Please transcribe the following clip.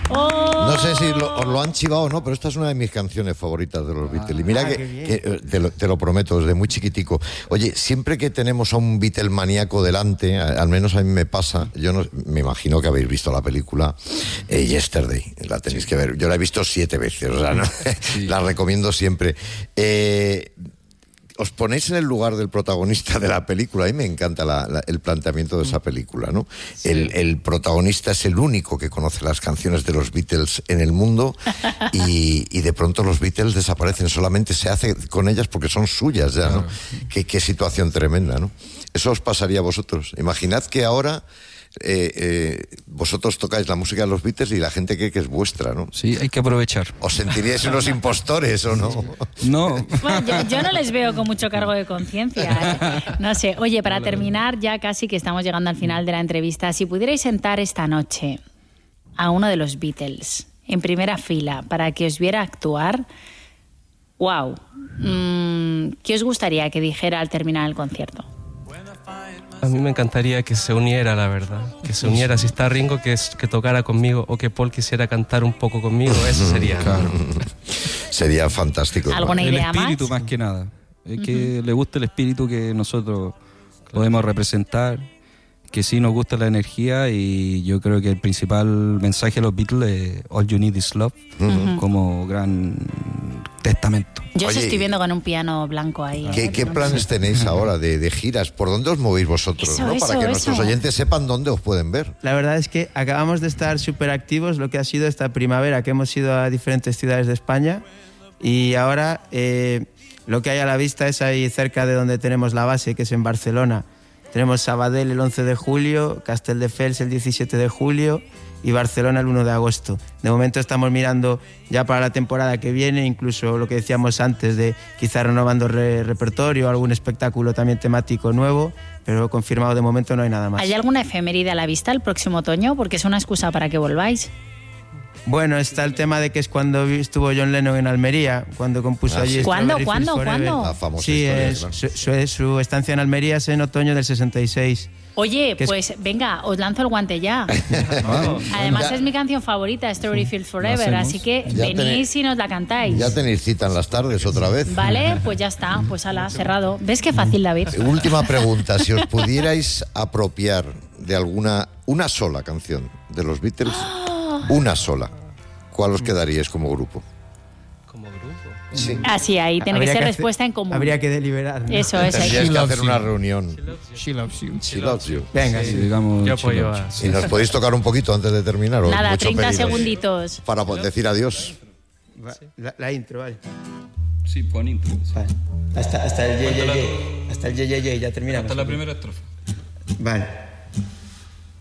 No sé si os lo han chivado o no, pero esta es una de mis canciones favoritas de los Beatles. Y mira que te lo prometo, desde muy chiquitico. Oye, siempre que tenemos a un Beatle maníaco delante, al menos a mí me pasa, yo no, me imagino que habéis visto la película Yesterday, la tenéis que ver. Yo la he visto 7 veces, o sea, ¿no? La recomiendo siempre. Os ponéis en el lugar del protagonista de la película. A mí me encanta el planteamiento de esa película, ¿no? Sí. El protagonista es el único que conoce las canciones de los Beatles en el mundo y de pronto los Beatles desaparecen. Solamente se hace con ellas porque son suyas ya, ¿no? Qué situación tremenda, ¿no? Eso os pasaría a vosotros. Imaginad que ahora vosotros tocáis la música de los Beatles y la gente cree que es vuestra, ¿no? Sí, hay que aprovechar. ¿Os sentiríais unos impostores o no? No. Bueno, yo no les veo con mucho cargo de conciencia. No sé. Oye, para terminar, ya casi que estamos llegando al final de la entrevista, si pudierais sentar esta noche a uno de los Beatles en primera fila para que os viera actuar, wow, ¿qué os gustaría que dijera al terminar el concierto? A mí me encantaría que se uniera, la verdad. Que se uniera. Si está Ringo, que tocara conmigo, o que Paul quisiera cantar un poco conmigo. Eso sería. Claro. Sería fantástico. ¿Alguna idea más? El espíritu más que nada. Que le guste el espíritu que nosotros podemos representar. Que sí nos gusta la energía. Y yo creo que el principal mensaje de los Beatles es All You Need Is Love. Como gran testamento. Yo os estoy viendo con un piano blanco ahí. ¿Qué planes tenéis ahora de giras? ¿Por dónde os movéis vosotros? ¿No? Para que nuestros oyentes sepan dónde os pueden ver. La verdad es que acabamos de estar súper activos lo que ha sido esta primavera, que hemos ido a diferentes ciudades de España y ahora lo que hay a la vista es ahí cerca de donde tenemos la base, que es en Barcelona. Tenemos Sabadell el 11 de julio, Castelldefels el 17 de julio y Barcelona el 1 de agosto. De momento estamos mirando ya para la temporada que viene, incluso lo que decíamos antes de quizá renovando repertorio, algún espectáculo también temático nuevo, pero confirmado de momento no hay nada más. ¿Hay alguna efeméride a la vista el próximo otoño? Porque es una excusa para que volváis. Bueno, está el tema de que es cuando estuvo John Lennon en Almería, cuando compuso allí. ¿Cuándo? La famosa historia, su estancia en Almería es en otoño del 66. Oye, pues venga, os lanzo el guante ya. Además es mi canción favorita, Strawberry Fields Forever, así que venís y nos la cantáis. Ya tenéis cita en las tardes otra vez. Vale, pues ya está, pues ala, cerrado. ¿Ves qué fácil, David? Última pregunta, si os pudierais apropiar de una sola canción de los Beatles, una sola, ¿cuál os quedaríais como grupo? Sí. Así, ahí tiene que ser respuesta en común. Habría que deliberar, ¿no? Eso es. Tendríais que hacer una reunión. She loves you. She loves you. Venga, sí, digamos. Yo apoyo a... ¿Y nos podéis tocar un poquito antes de terminar? Nada, 30 segunditos. Para decir adiós. La intro, vale. Sí, pon intro. Vale. Hasta el ye, ye, ye. Hasta el ye, ye, ye, ya terminamos. Hasta la primera estrofa. Vale.